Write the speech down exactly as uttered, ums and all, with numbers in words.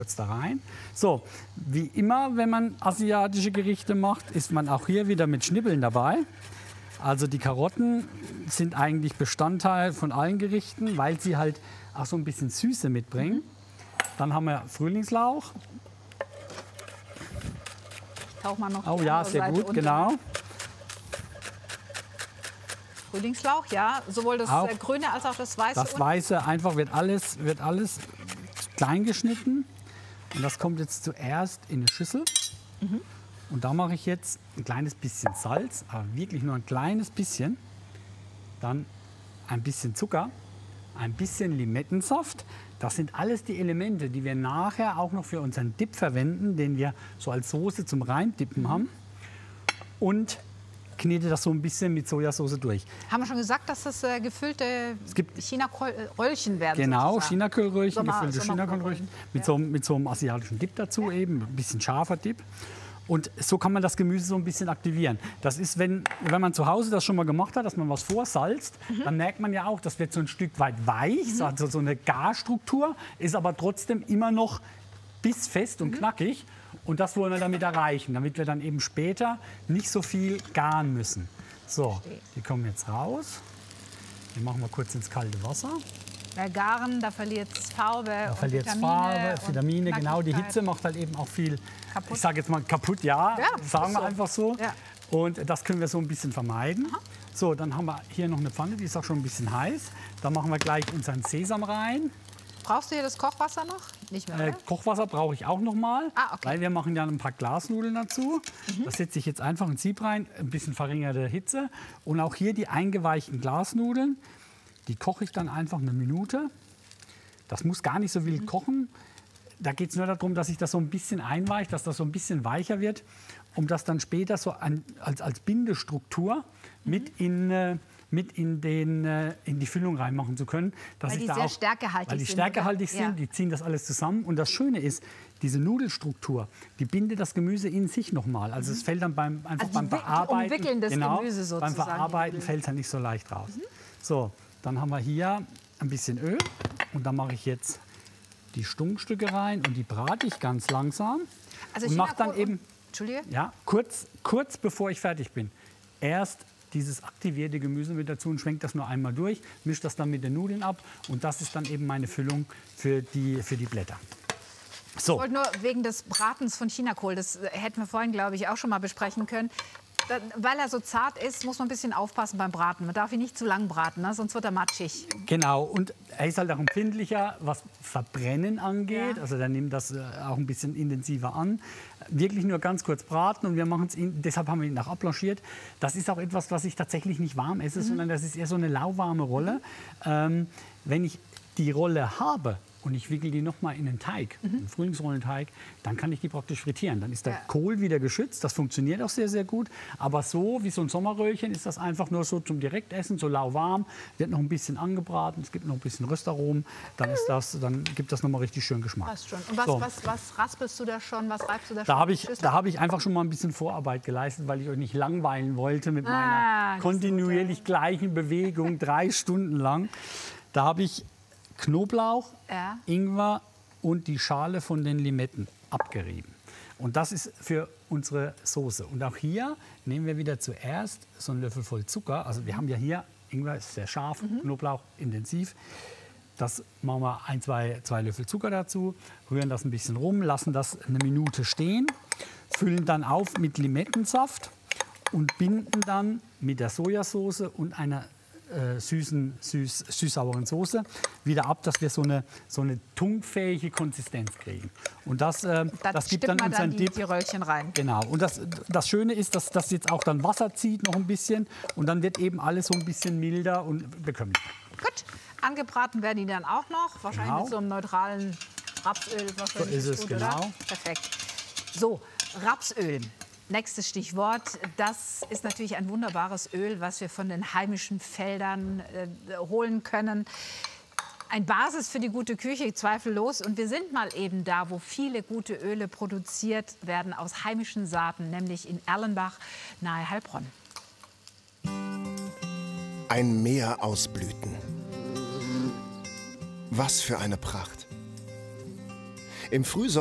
Kurz da rein. So, wie immer, wenn man asiatische Gerichte macht, ist man auch hier wieder mit Schnibbeln dabei. Also die Karotten sind eigentlich Bestandteil von allen Gerichten, weil sie halt auch so ein bisschen Süße mitbringen. Mhm. Dann haben wir Frühlingslauch. Ich tauche mal noch Oh ja, sehr Seite gut, unten. genau. Frühlingslauch, ja, sowohl das Auch Grüne als auch das Weiße. Das Weiße einfach wird alles, wird alles klein geschnitten. Und das kommt jetzt zuerst in eine Schüssel. Mhm. Und da mache ich jetzt ein kleines bisschen Salz, aber wirklich nur ein kleines bisschen. Dann ein bisschen Zucker, ein bisschen Limettensaft. Das sind alles die Elemente, die wir nachher auch noch für unseren Dip verwenden, den wir so als Soße zum Reindippen haben. Und knete das so ein bisschen mit Sojasauce durch. Haben wir schon gesagt, dass das äh, gefüllte China-Röllchen werden? Genau, sozusagen. Chinakohlröllchen, Sommer- gefüllte Chinakohlröllchen mit, Ja. so, mit so einem asiatischen Dip dazu eben, ein bisschen scharfer Dip. Und so kann man das Gemüse so ein bisschen aktivieren. Das ist, wenn, wenn man zu Hause das schon mal gemacht hat, dass man was vorsalzt, mhm. dann merkt man ja auch, das wird so ein Stück weit weich, mhm. also so eine Garstruktur, ist aber trotzdem immer noch bissfest und mhm. knackig. Und das wollen wir damit erreichen, damit wir dann eben später nicht so viel garen müssen. So, die kommen jetzt raus. Die machen wir kurz ins kalte Wasser. Bei Garen, da verliert es Farbe, Da und verliert es Vitamine, Farbe, und Vitamine, genau. Die Knackigkeit. Hitze macht halt eben auch viel, Kaputt. ich sage jetzt mal kaputt, ja, Ja, sagen ist wir so. einfach so. Ja. Und das können wir so ein bisschen vermeiden. Aha. So, dann haben wir hier noch eine Pfanne, die ist auch schon ein bisschen heiß. Da machen wir gleich unseren Sesam rein. Brauchst du hier das Kochwasser noch? Nicht mehr, Äh, oder? Kochwasser brauche ich auch noch mal, Ah, okay. weil wir machen ja ein paar Glasnudeln dazu. Mhm. Da setze ich jetzt einfach ein Sieb rein, ein bisschen verringerte Hitze. Und auch hier die eingeweichten Glasnudeln, die koche ich dann einfach eine Minute. Das muss gar nicht so wild mhm. kochen. Da geht es nur darum, dass sich das so ein bisschen einweicht, dass das so ein bisschen weicher wird, um das dann später so an, als, als Bindestruktur mhm. mit in... Äh, mit in, den, äh, in die Füllung reinmachen zu können. Dass Weil ich die da sehr auch, stärkehaltig weil die sind, stärkehaltig oder? sind, Ja. die ziehen das alles zusammen. Und das Schöne ist, diese Nudelstruktur, die bindet das Gemüse in sich nochmal. Also es fällt dann beim, einfach Also beim die wi- die Bearbeiten, umwickeln das genau, Gemüse beim sozusagen, die Verarbeiten Nudeln. fällt es dann nicht so leicht raus. Mhm. So, dann haben wir hier ein bisschen Öl und da mache ich jetzt die Stunkstücke rein und die brate ich ganz langsam Also und mache dann Chinakohl- eben, Entschuldige? ja, kurz, kurz bevor ich fertig bin, erst dieses aktivierte Gemüse mit dazu und schwenkt das nur einmal durch, mischt das dann mit den Nudeln ab und das ist dann eben meine Füllung für die, für die Blätter. Ich So, wollte nur wegen des Bratens von Chinakohl, das hätten wir vorhin, glaube ich, auch schon mal besprechen können. Da, weil er so zart ist, muss man ein bisschen aufpassen beim Braten. Man darf ihn nicht zu lang braten, ne? Sonst wird er matschig. genau. Und er ist halt auch empfindlicher, was Verbrennen angeht. Ja. Also der nimmt das äh, auch ein bisschen intensiver an. Wirklich nur ganz kurz braten und wir machen es, deshalb haben wir ihn auch abblanchiert. Das ist auch etwas, was ich tatsächlich nicht warm esse, mhm. sondern das ist eher so eine lauwarme Rolle. Ähm, wenn ich die Rolle habe und ich wickel die noch mal in den Teig, mhm. einen Frühlingsrollenteig, dann kann ich die praktisch frittieren. Dann ist der Ja. Kohl wieder geschützt. Das funktioniert auch sehr, sehr gut. Aber so wie so ein Sommerröllchen ist das einfach nur so zum Direktessen, so lauwarm. Wird noch ein bisschen angebraten, es gibt noch ein bisschen Röstaromen. Dann, ist das, dann gibt das noch mal richtig schön Geschmack. Passt schon. Und was, So. was, was raspelst du da schon? Was reibst du da schon? Da habe in die ich, Schüssel? da hab ich einfach schon mal ein bisschen Vorarbeit geleistet, weil ich euch nicht langweilen wollte mit Ah, meiner das ist kontinuierlich gut, gleichen Bewegung, drei Stunden lang. Da habe ich Knoblauch, Ja. Ingwer und die Schale von den Limetten abgerieben. Und das ist für unsere Soße. Und auch hier nehmen wir wieder zuerst so einen Löffel voll Zucker. Also wir haben ja hier, Ingwer ist sehr scharf, Mhm. Knoblauch intensiv. Das machen wir ein, zwei, zwei Löffel Zucker dazu, rühren das ein bisschen rum, lassen das eine Minute stehen, füllen dann auf mit Limettensaft und binden dann mit der Sojasauce und einer äh, süßen, süß, süß-sauren Soße wieder ab, dass wir so eine, so eine tunkfähige Konsistenz kriegen. Und das, äh, Da das gibt stippt dann man unseren dann die, Dip. die Röllchen rein. Genau. Und das, das Schöne ist, dass das jetzt auch dann Wasser zieht noch ein bisschen und dann wird eben alles so ein bisschen milder und bekömmlicher. Gut, angebraten werden die dann auch noch. Wahrscheinlich Genau. mit so einem neutralen Rapsöl. Wahrscheinlich ist es, gut, genau. Oder? Perfekt. So, Rapsöl. Nächstes Stichwort. Das ist natürlich ein wunderbares Öl, was wir von den heimischen Feldern äh, holen können. Ein Basis für die gute Küche, zweifellos. Und wir sind mal eben da, wo viele gute Öle produziert werden aus heimischen Saaten, nämlich in Erlenbach nahe Heilbronn. Ein Meer aus Blüten. Was für eine Pracht. Im Frühsommer